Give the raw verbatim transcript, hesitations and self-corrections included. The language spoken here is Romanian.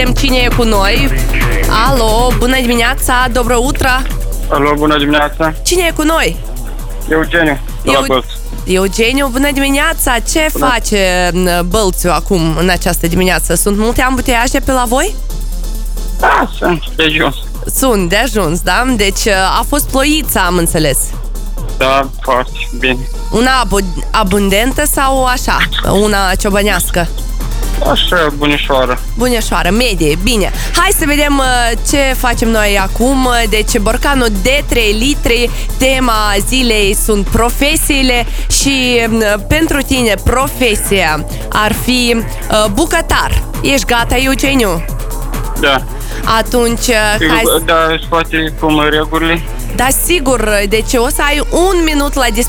Cine e cu noi? Alo, bună dimineața, dobro utro. Alo, bună dimineața. Cine e cu noi? Eugeniu, de la Eu- Bălți. Eugeniu, bună dimineața. Ce Bună. face Bălțiu acum, în această dimineață? Sunt multe ambuteiaje pe la voi? Da, sunt de jos. Sunt, de ajuns, da? Deci a fost ploiță, am înțeles. Da, foarte bine. Una abu- abundentă sau așa? Una ciobănească? Așa, bunișoară. Bunășoară, medie, bine. Hai să vedem uh, ce facem noi acum. Deci, borcanul de trei litri, tema zilei sunt profesiile și uh, pentru tine profesia ar fi uh, bucătar. Ești gata, Eugeniu? Da. Atunci, uh, hai să... Da, îți poate cum regulile? Da, sigur, deci o să ai un minut la dispoziție